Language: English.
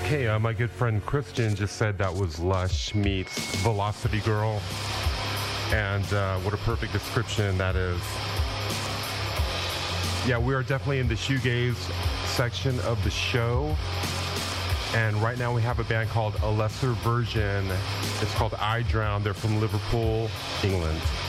Hey, my good friend Christian just said that was Lush meets Velocity Girl. And what a perfect description that is. Yeah, we are definitely in the shoegaze section of the show. And right now we have a band called A Lesser Version. It's called I Drown. They're from Liverpool, England.